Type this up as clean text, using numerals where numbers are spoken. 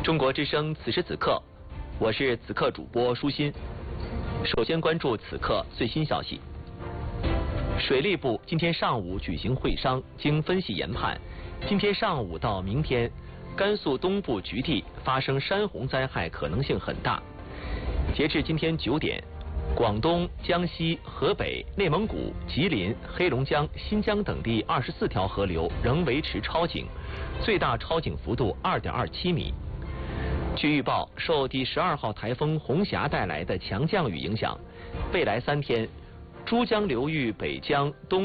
中国之声此时此刻，我是此刻主播舒心。首先关注此刻最新消息。水利部今天上午举行会商，经分析研判，今天上午到明天，甘肃东部局地发生山洪灾害可能性很大。截至今天9点，广东、江西、河北、内蒙古、吉林、黑龙江、新疆等地24条河流仍维持超警，最大超警幅度2.27米。据预报，受第12号台风红霞带来的强降雨影响，未来3天，珠江流域北江、东